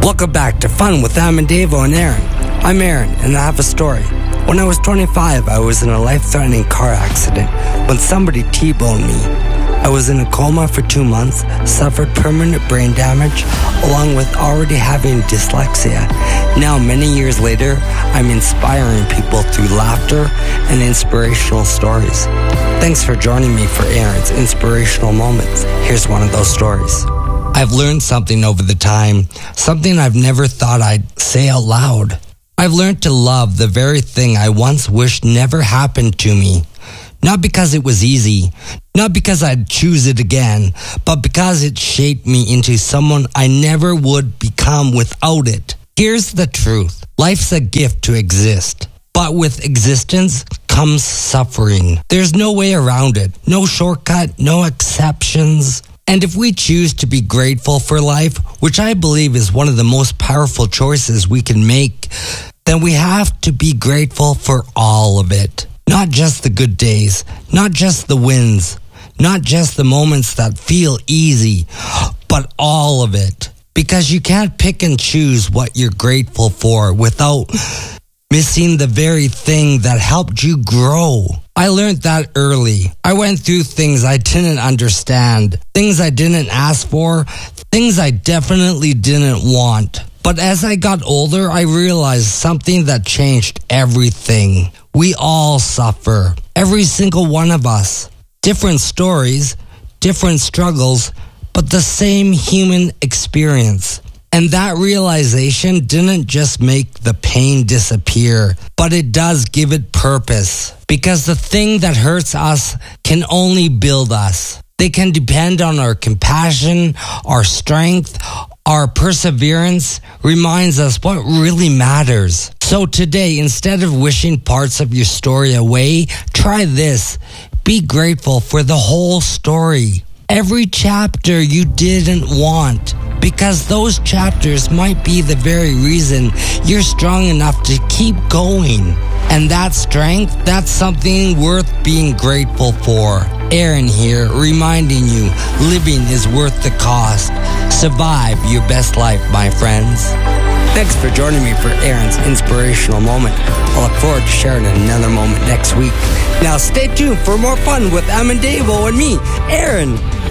Welcome back to Fun with Davo and Aaron. I'm Aaron, and I have a story. When I was 25, I was in a life-threatening car accident when somebody T-boned me. I was in a coma for 2 months, suffered permanent brain damage, along with already having dyslexia. Now, many years later, I'm inspiring people through laughter and inspirational stories. Thanks for joining me for Aaron's Inspirational Moments. Here's one of those stories. I've learned something over the time, something I've never thought I'd say out loud. I've learned to love the very thing I once wished never happened to me. Not because it was easy, not because I'd choose it again, but because it shaped me into someone I never would become without it. Here's the truth. Life's a gift to exist, but with existence comes suffering. There's no way around it, no shortcut, no exceptions. And if we choose to be grateful for life, which I believe is one of the most powerful choices we can make, then we have to be grateful for all of it. Not just the good days, not just the wins, not just the moments that feel easy, but all of it. Because you can't pick and choose what you're grateful for without missing the very thing that helped you grow. I learned that early. I went through things I didn't understand, things I didn't ask for, things I definitely didn't want. But as I got older, I realized something that changed everything. We all suffer, every single one of us. Different stories, different struggles, but the same human experience. And that realization didn't just make the pain disappear, but it does give it purpose. Because the thing that hurts us can only build us. They can depend on our compassion, our strength, our perseverance reminds us what really matters. So today, instead of wishing parts of your story away, try this. Be grateful for the whole story. Every chapter you didn't want, because those chapters might be the very reason you're strong enough to keep going. And that strength, that's something worth being grateful for. Aaron here, reminding you, living is worth the cost. Survive your best life, my friends. Thanks for joining me for Aaron's Inspirational Moment. I look forward to sharing another moment next week. Now stay tuned for more fun with Davo and me, Aaron.